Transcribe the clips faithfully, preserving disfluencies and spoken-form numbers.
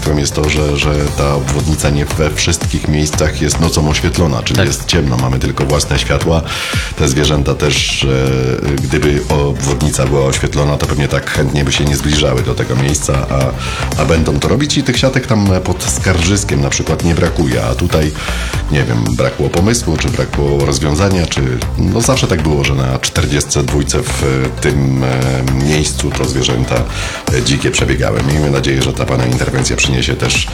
przekleństwem jest to, że, że ta obwodnica nie we wszystkich miejscach jest nocą oświetlona, czyli Tak. jest ciemno, mamy tylko własne światła. Te zwierzęta też, e, gdyby obwodnica była oświetlona, to pewnie tak chętnie by się nie zbliżały do tego miejsca, a, a będą to robić i tych siatek tam pod Skarżyskiem na przykład nie brakuje, a tutaj, nie wiem, brakło pomysłu, czy brakło rozwiązania, czy no zawsze tak było, że na czterdziestce dwójce w tym e, miejscu to zwierzęta e, dzikie przebiegały. Miejmy nadzieję, że ta Pana interwencja przyniesie też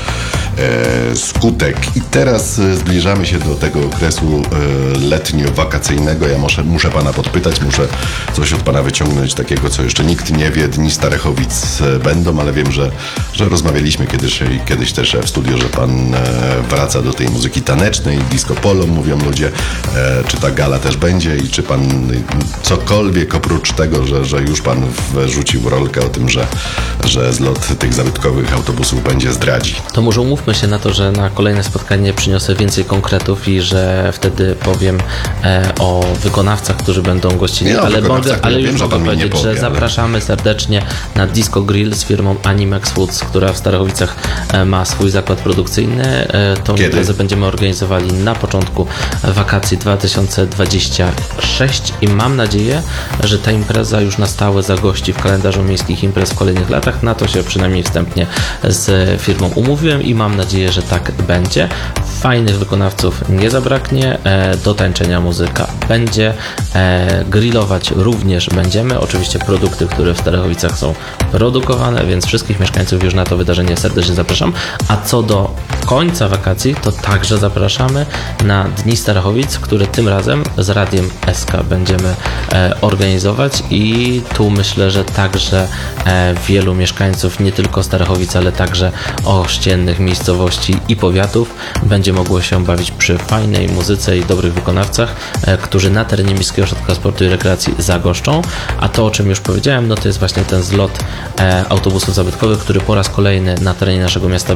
e, skutek. I teraz e, zbliżamy się do tego okresu e, letnio-wakacyjnego. Ja muszę, muszę Pana podpytać, muszę coś od Pana wyciągnąć takiego, co jeszcze nikt nie wie. Dni Starechowic e, będą, ale wiem, że, że rozmawialiśmy kiedyś, kiedyś też w studiu, że Pan e, wraca do tej muzyki tanecznej, disco polo, mówią ludzie. E, czy ta gala też będzie i czy Pan cokolwiek oprócz tego, że, że już Pan wrzucił rolkę o tym, że, że zlot tych zabytkowych autobusów będzie, zdradzi. To może umówmy się na to, że na kolejne spotkanie przyniosę więcej konkretów i że wtedy powiem e, o wykonawcach, którzy będą gościli, Nie, o ale, wykonawcach mogę, to ale ja już wiem, że mogę pan mi nie powiedzieć, powie, że ale- zapraszamy serdecznie na Disco Grill z firmą Animex Foods, która w Starachowicach e, ma swój zakład produkcyjny. E, tą Kiedy? imprezę będziemy organizowali na początku wakacji dwa tysiące dwudziestego szóstego i mam nadzieję, że ta impreza już na stałe zagości w kalendarzu miejskich imprez w kolejnych latach. Na to się przynajmniej wstępnie z firmą umówiłem i mam nadzieję, że tak będzie. Fajnych wykonawców nie zabraknie, e, do tańczenia muzyka będzie, e, grillować również będziemy. Oczywiście produkty, które w Starachowicach są produkowane, więc wszystkich mieszkańców już na to wydarzenie serdecznie zapraszam. A co do końca wakacji, to także zapraszamy na Dni Starachowic, które tym razem z Radiem S K będziemy e, organizować i tu myślę, że także e, wielu mieszkańców nie tylko Starachowic, ale także ościennych miejscowości i powiatów będzie mogło się bawić przy fajnej muzyce i dobrych wykonawcach, e, którzy na terenie Miejskiego Ośrodka Sportu i Rekreacji zagoszczą, a to, o czym już powiedziałem, no to jest właśnie ten zlot e, autobusów zabytkowych, który po raz kolejny na terenie naszego miasta